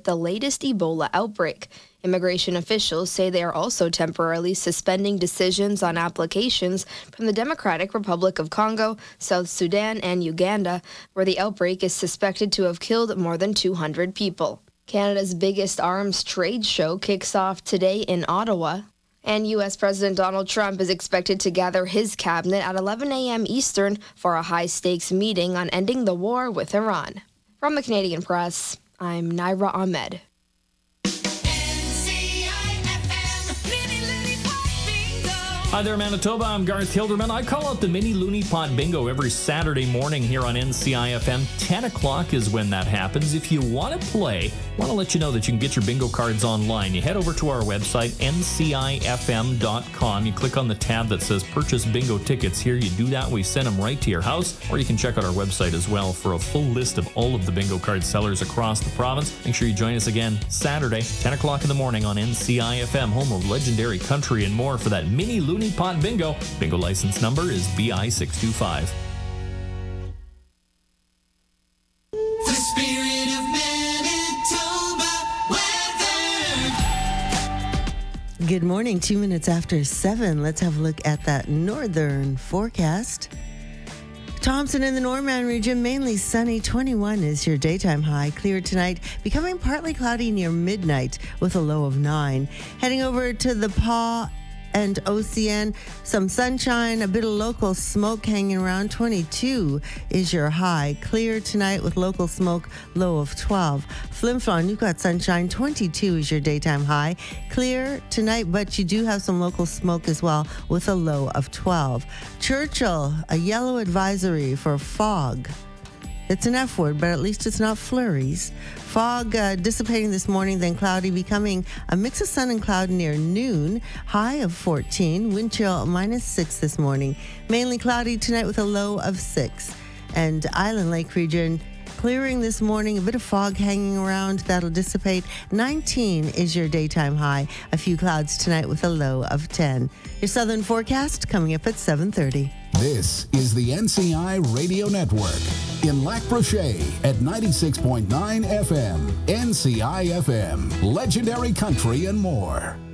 the latest Ebola outbreak. Immigration officials say they are also temporarily suspending decisions on applications from the Democratic Republic of Congo, South Sudan, and Uganda, where the outbreak is suspected to have killed more than 200 people. Canada's biggest arms trade show kicks off today in Ottawa. And U.S. President Donald Trump is expected to gather his cabinet at 11 a.m. Eastern for a high-stakes meeting on ending the war with Iran. From the Canadian Press, I'm Naira Ahmed. Hi there, Manitoba. I'm Garth Hilderman. I call out the Mini Looney Pot Bingo every Saturday morning here on NCIFM. 10 o'clock is when that happens. If you want to play, I want to let you know that you can get your bingo cards online. You head over to our website, ncifm.com. You click on the tab that says Purchase Bingo Tickets. Here you do that. We send them right to your house. Or you can check out our website as well for a full list of all of the bingo card sellers across the province. Make sure you join us again Saturday, 10 o'clock in the morning on NCIFM, home of legendary country and more for that Mini Looney Pot Bingo. Bingo license number is BI625. The spirit of Manitoba weather. Good morning, 2 minutes after 7. Let's have a look at that northern forecast. Thompson in the Norman region, mainly sunny. 21 is your daytime high. Clear tonight, becoming partly cloudy near midnight with a low of 9. Heading over to the Pas and OCN, some sunshine, a bit of local smoke hanging around. 22 is your high. Clear tonight with local smoke, low of 12. Flin Flon, you've got sunshine. 22 is your daytime high. Clear tonight, but you do have some local smoke as well with a low of 12. Churchill, a yellow advisory for fog. It's an F word, but at least it's not flurries. Fog dissipating this morning, then cloudy, becoming a mix of sun and cloud near noon. High of 14. Wind chill -6 this morning. Mainly cloudy tonight with a low of 6. And Island Lake region, clearing this morning, a bit of fog hanging around. That'll dissipate. 19 is your daytime high. A few clouds tonight with a low of 10. Your southern forecast coming up at 7:30. This is the NCI Radio Network in Lac Brochet at 96.9 FM. NCI FM, legendary country and more.